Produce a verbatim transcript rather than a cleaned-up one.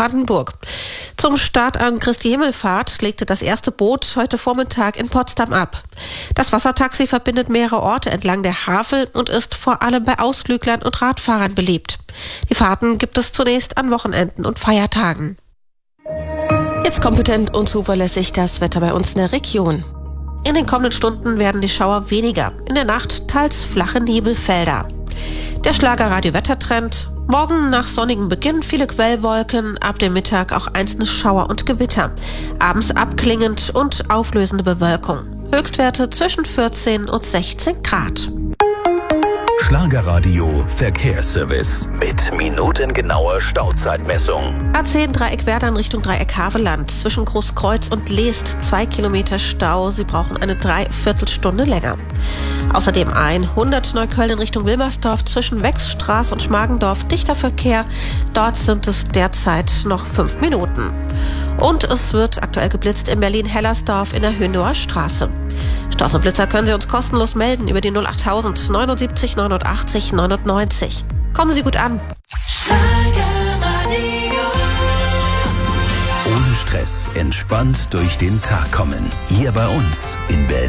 Brandenburg. Zum Start an Christi Himmelfahrt legte das erste Boot heute Vormittag in Potsdam ab. Das Wassertaxi verbindet mehrere Orte entlang der Havel und ist vor allem bei Ausflüglern und Radfahrern beliebt. Die Fahrten gibt es zunächst an Wochenenden und Feiertagen. Jetzt kompetent und zuverlässig das Wetter bei uns in der Region. In den kommenden Stunden werden die Schauer weniger. In der Nacht teils flache Nebelfelder. Der Schlager-Radio-Wettertrend. Morgen nach sonnigem Beginn viele Quellwolken, ab dem Mittag auch einzelne Schauer und Gewitter. Abends abklingend und auflösende Bewölkung. Höchstwerte zwischen vierzehn und sechzehn Grad. Schlagerradio Verkehrsservice mit minutengenauer Stauzeitmessung. A zehn Dreieck Werder in Richtung Dreieck Havelland. Zwischen Großkreuz und Leest zwei Kilometer Stau. Sie brauchen eine Dreiviertelstunde länger. Außerdem hundert Neukölln in Richtung Wilmersdorf zwischen Wechsstraße und Schmargendorf. Dichter Verkehr. Dort sind es derzeit noch fünf Minuten. Und es wird aktuell geblitzt in Berlin-Hellersdorf in der Hündower Straße. Staus und Blitzer können Sie uns kostenlos melden über die null achttausend neunundsiebzig neunundachtzig neunundneunzig. Kommen Sie gut an. Ohne Stress, entspannt durch den Tag kommen. Hier bei uns in Berlin.